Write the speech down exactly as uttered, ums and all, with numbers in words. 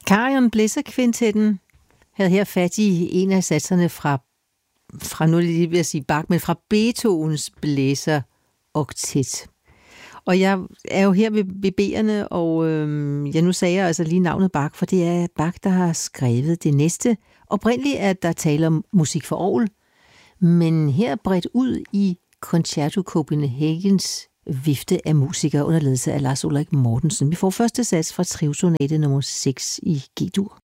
Clarion Blæserkvintetten havde her fat i en af satserne fra, fra nu lige ved at sige Bach, men fra Beethovens blæseroktet. Og jeg er jo her ved, ved B'erne, og øhm, ja, nu sagde jeg altså lige navnet Bach, for det er Bach, der har skrevet det næste. Oprindeligt er der tale om musik for orgel, men her bredt ud i Concerto Copenhagens vifte af musikere under ledelse af Lars Ulrik Mortensen. Vi får første sats fra Trivsonate nummer seks i G-dur.